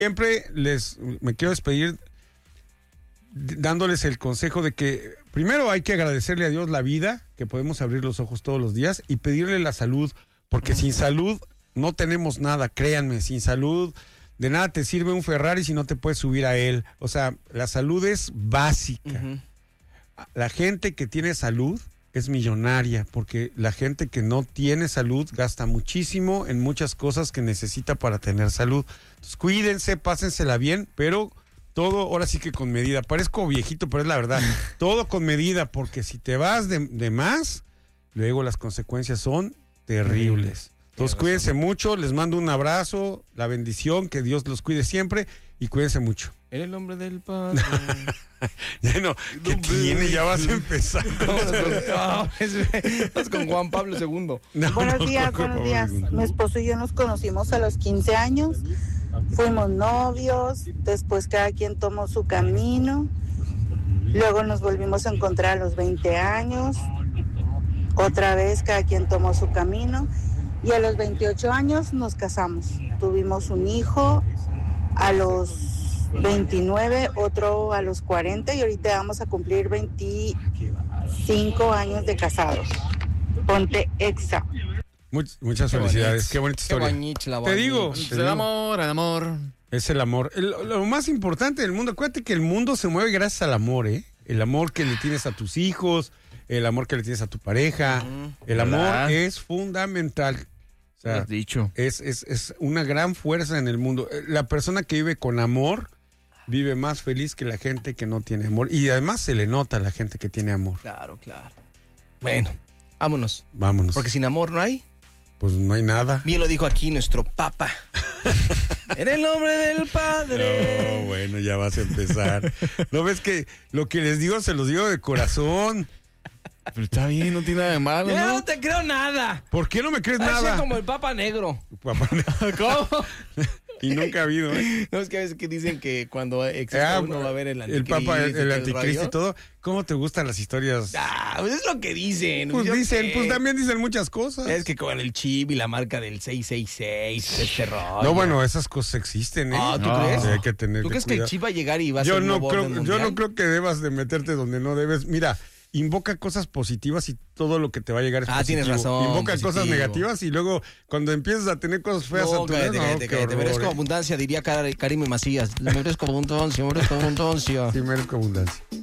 Siempre me quiero despedir dándoles el consejo de que primero hay que agradecerle a Dios la vida, que podemos abrir los ojos todos los días y pedirle la salud, porque sin salud no tenemos nada, créanme, sin salud de nada te sirve un Ferrari si no te puedes subir a él. O sea, la salud es básica. La gente que tiene salud es millonaria, porque la gente que no tiene salud gasta muchísimo en muchas cosas que necesita para tener salud. Entonces, cuídense, pásensela bien, pero todo ahora sí que con medida. Parezco viejito, pero es la verdad. Todo con medida, porque si te vas de más, luego las consecuencias son terribles. Entonces, cuídense mucho, les mando un abrazo, la bendición, que Dios los cuide siempre y cuídense mucho. En el nombre del Padre. Bueno, ¿qué tiene? Ya vas a empezar. Estás con Juan Pablo II. Buenos días. Mi esposo y yo nos conocimos a los 15 años. Fuimos novios, después cada quien tomó su camino. Luego nos volvimos a encontrar a los 20 años. Otra vez cada quien tomó su camino. Y a los 28 años nos casamos. Tuvimos un hijo a los 29, otro a los 40 y ahorita vamos a cumplir 25 años de casados. Ponte Exa. Muchas felicidades. Qué bonita historia. Te digo. El amor. Es el amor. Lo más importante del mundo, acuérdate que el mundo se mueve gracias al amor, ¿eh? El amor que le tienes a tus hijos, el amor que le tienes a tu pareja. El amor es fundamental. O sea, lo has dicho. Es una gran fuerza en el mundo. La persona que vive con amor vive más feliz que la gente que no tiene amor. Y además se le nota a la gente que tiene amor. Claro. Bueno, vámonos. Vámonos. Porque sin amor no hay. Pues no hay nada. Bien lo dijo aquí nuestro Papa. En el nombre del Padre. No, bueno, ya vas a empezar. ¿No ves que lo que les digo se los digo de corazón? Pero está bien, no tiene nada de malo, Yo ¿no? no te creo nada. ¿Por qué no me crees Así nada? como el Papa Negro. Papá, ¿Cómo? y nunca ha habido, ¿eh? No, es que a veces que dicen que cuando exista uno va a haber el anticristo. El Papa, el y anticristo rollo. y todo. ¿Cómo te gustan las historias? Pues es lo que dicen. Pues ¿Yo dicen, qué? pues también dicen muchas cosas. Es que con el chip y la marca del 666, este rollo. No, bueno, esas cosas existen, ¿eh? ¿tú No, crees? sí, hay que tener ¿Tú crees que cuidado. el chip va a llegar y va a Yo ser no nuevo orden creo, mundial? yo no creo que debas de meterte donde no debes. Mira, invoca cosas positivas y todo lo que te va a llegar es positivo. Tienes razón. Invoca positivo. cosas negativas y luego cuando empiezas a tener cosas feas a tu vida, cállate, qué te merezco horror, abundancia, diría Karim Macías. Me merezco abundancia, Sí, merezco abundancia.